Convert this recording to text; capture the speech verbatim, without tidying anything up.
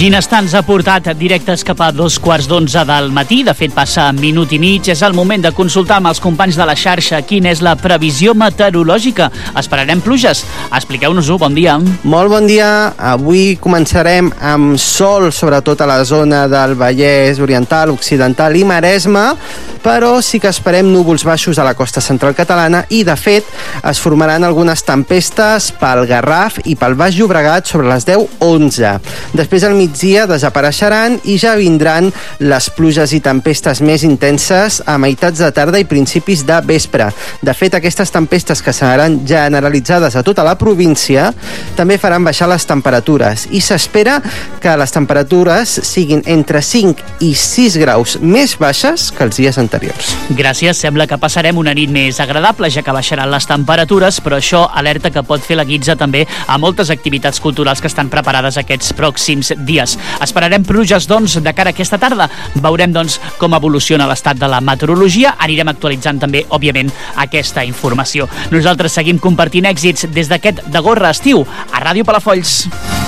Ginestar ens ha portat directes cap a dos quarts d'onze del matí. De fet, passa minut i mig. És el moment de consultar amb els companys de la xarxa quina és la previsió meteorològica. Esperarem pluges? Expliqueu-nos-ho. Bon dia. Molt bon dia. Avui començarem amb sol, sobretot a la zona del Vallès Oriental, Occidental i Maresme, però sí que esperem núvols baixos a la costa central catalana i, de fet, es formaran algunes tempestes pel Garraf i pel Baix Llobregat sobre les deu onze. Després, al migdia, desapareixeran i ja vindran les pluges i tempestes més intenses a meitats de tarda i principis de vespre. De fet, aquestes tempestes, que seran generalitzades a tota la província, també faran baixar les temperatures i s'espera que les temperatures siguin entre cinc i sis graus més baixes que els dies anteriors. Gràcies. Sembla que passarem una nit més agradable, ja que baixaran les temperatures, però això alerta que pot fer la guitza també a moltes activitats culturals que estan preparades aquests pròxims dies. Esperarem pluges, doncs, de cara a aquesta tarda. Veurem, doncs, com evoluciona l'estat de la meteorologia. Anirem actualitzant també, òbviament, aquesta informació. Nosaltres seguim compartint èxits des d'aquest de Gorra Estiu a Ràdio Palafolls.